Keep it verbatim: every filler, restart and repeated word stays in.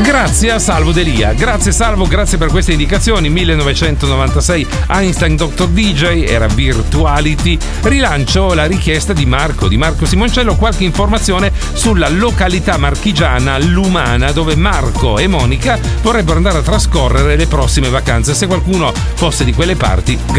Grazie a Salvo Delia, grazie Salvo, grazie per queste indicazioni. millenovecentonovantasei Einstein doctor D J era Virtuality. Rilancio la richiesta di Marco, di Marco Simoncello, qualche informazione sulla località marchigiana Lumana, dove Marco e Monica vorrebbero andare a trascorrere le prossime vacanze. Se qualcuno fosse di quelle parti,